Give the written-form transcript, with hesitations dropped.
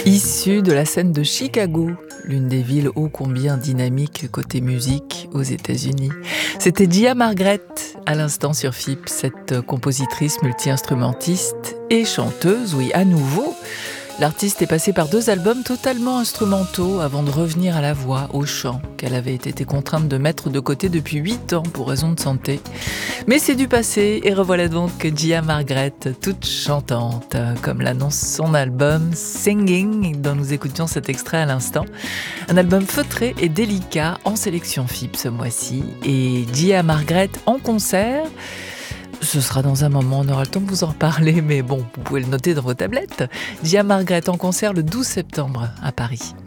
Issue de la scène de Chicago, l'une des villes ô combien dynamiques côté musique aux États-Unis. C'était Gia Margaret, à l'instant sur FIP, cette compositrice multi-instrumentiste et chanteuse, oui, à nouveau. L'artiste est passée par 2 albums totalement instrumentaux avant de revenir à la voix, au chant, qu'elle avait été contrainte de mettre de côté depuis 8 ans pour raison de santé. Mais c'est du passé, et revoilà donc Gia Margaret, toute chantante, comme l'annonce son album Singing, dont nous écoutions cet extrait à l'instant. Un album feutré et délicat, en sélection FIP ce mois-ci, et Gia Margaret en concert. Ce sera dans un moment, on aura le temps de vous en reparler, mais bon, vous pouvez le noter dans vos tablettes. Gia Margaret en concert le 12 septembre à Paris.